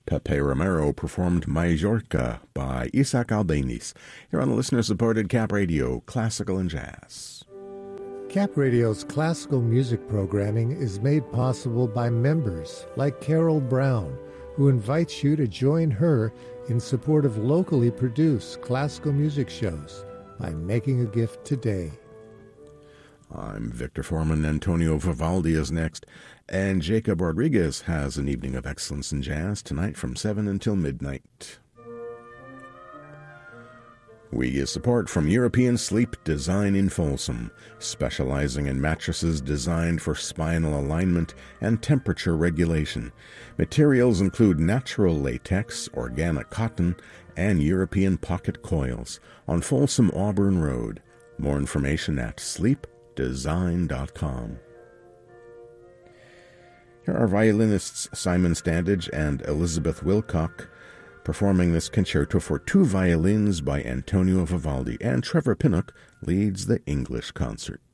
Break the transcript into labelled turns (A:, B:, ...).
A: Pepe Romero performed Majorca by Isaac Albeniz. Here on the listener-supported Cap Radio, Classical and Jazz.
B: Cap Radio's classical music programming is made possible by members like Carol Brown, who invites you to join her in support of locally produced classical music shows by making a gift today.
A: I'm Victor Foreman. Antonio Vivaldi is next, and Jacob Rodriguez has an evening of excellence in jazz tonight from 7 until midnight. We get support from European Sleep Design in Folsom, specializing in mattresses designed for spinal alignment and temperature regulation. Materials include natural latex, organic cotton, and European pocket coils on Folsom Auburn Road. More information at sleepdesign.com. Here are violinists Simon Standage and Elizabeth Wilcock performing this concerto for two violins by Antonio Vivaldi, and Trevor Pinnock leads the English concert.